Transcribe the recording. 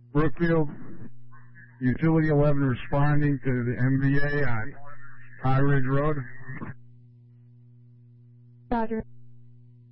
Brookfield, Utility 11 responding to the MVA on High Ridge Road. Roger.